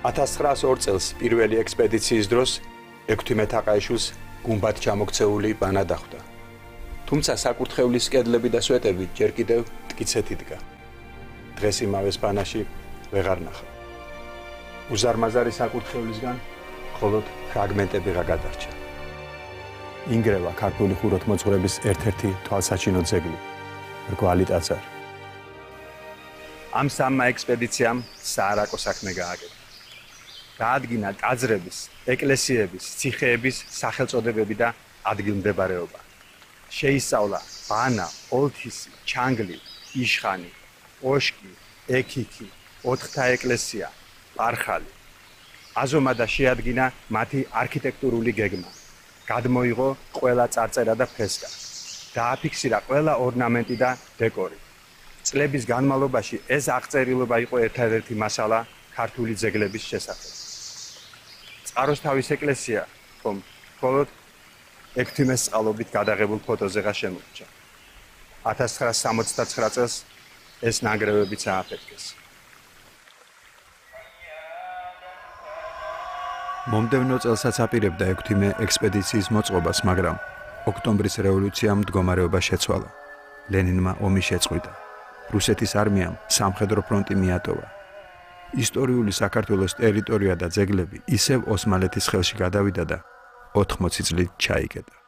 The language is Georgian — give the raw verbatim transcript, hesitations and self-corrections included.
ათას ცხრაას ორ წელს პირველი ექსპედიციის დროს ექვთიმე თაყაიშვილს გუმბათი ჩამოქცეული ბანა დახვდა. თუმცა საკურთხევლის კედლები და სვეტები ჯერ კიდევ მტკიცედ იდგა. დღეს იმავე ბანაში ვეღარ ნახავ. უზარმაზარი საკურთხევლისგან მხოლოდ ფრაგმენტებიღა გადარჩა. ინგრევა ქართული ხუროთმოძღვრების ერთ-ერთი თვალსაჩინო ძეგლი, რგვალი ტაძარი. ამ სამმა ექსპედიციამ საარაკო საქმე გააკეთა. დაადგინა ტაძრების, ეკლესიების, ციხეების სახელწოდებები და ადგილმდებარეობა. შეისწავლა ბანა, ოლთისი, ჩანგლი, იშხანი, ოშკი, ექიქი, ოთხთა ეკლესია, პარხალი. აზომა და შეადგინა მათი არქიტექტურული გეგმა. გადმოიღო ყველა წარწერა და ფრესკა. დააფიქსირა ყველა ორნამენტი და დეკორი. წლების განმავლობაში ეს აღწერილობა იყო ერთადერთი მასალა ქართული ძეგლების შესახებ. წყაროსთავის ეკლესია, ხომ, მხოლოდ ექვთიმეს წყალობით გადაღებულ ფოტოზეღა შემორჩა. ათას ცხრაას სამოცდაცხრა წელს ეს ნანგრევებიც ააფეთქეს. მომდევნო წელსაც აპირებდა ექვთიმე ექსპედიციის მოწყობას, მაგრამ ოქტომბრის რევოლუციამ მდგომარეობა შეცვალა. ლენინმა ომი შეწყვიტა. რუსეთის არმიამ სამხედრო ფრონტი მიატოვა. ისტორიული საქართველოს ტერიტორია და ძეგლები ისევ ოსმალეთის ხელში გადავიდა და ოთხმოცი წლით ჩაიკეტა.